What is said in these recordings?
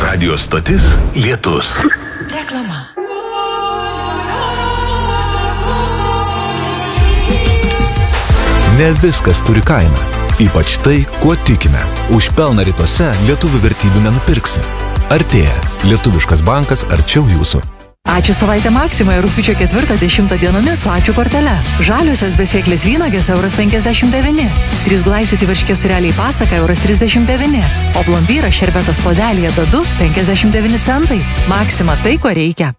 Radio stotis Lietus. Reklama. Ne viskas turi kainą. Ypač tai, kuo tikime. Už pelną rytuose lietuvių vertybių nenupirksi. Artėja. Lietuviškas bankas arčiau jūsų. Ačiū savaitę Maksimoje rugpjūčio 4-10 dienomis su ačiū kortele. Žaliosios besėklės vynagės €59. 3 glaistyti varškės sūreliai pasaka €39. O plombyras šerbetas podelyje dadu 59 centai. Maksima tai, ko reikia.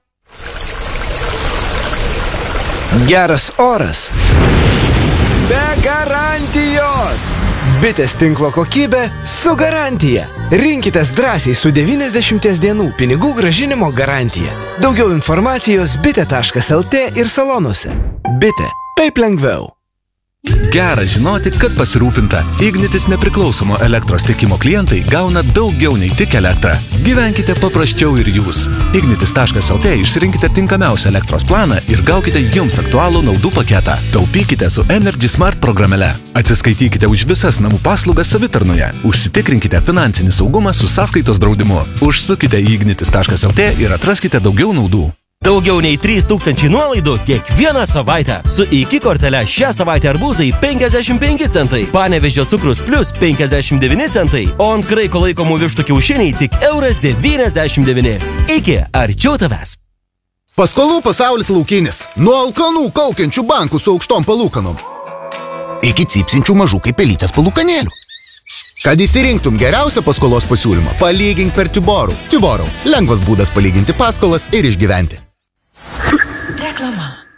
Geras oras. Be garantijos. Bitės tinklo kokybė su garantija. Rinkitės drąsiai su 90 dienų pinigų grąžinimo garantija. Daugiau informacijos bitė.lt ir salonuose. Bitė. Taip lengviau. Gera žinoti, kad pasirūpinta. Ignitis nepriklausomo elektros tiekimo klientai gauna daugiau nei tik elektrą. Gyvenkite paprasčiau ir jūs. Ignitis.lt išsirinkite tinkamiausią elektros planą ir gaukite jums aktualų naudų paketą. Taupykite su Energy Smart programėle. Atsiskaitykite už visas namų paslaugas savitarnoje. Užsitikrinkite finansinį saugumą su sąskaitos draudimu. Užsukite į ignitis.lt ir atraskite daugiau naudų. Daugiau nei 3000 nuolaidų kiekvieną savaitę. Su iki kortele šią savaitę arbūzai 55 centai, Panevėžio cukrus plus 59 centai, o ant kraiko laikomų vištų kiaušiniai tik €99. Iki arčiau tavęs. Paskolų pasaulis laukinis. Nuo alkanų kaukiančių bankų su aukštom palūkanom iki cypsinčių mažų kaip pelytės palūkanėlių. Kad įsirinktum geriausią paskolos pasiūlymą, palygink per Tiborų. Tiborų. Lengvas būdas palyginti paskolas ir išgyventi. Reklama.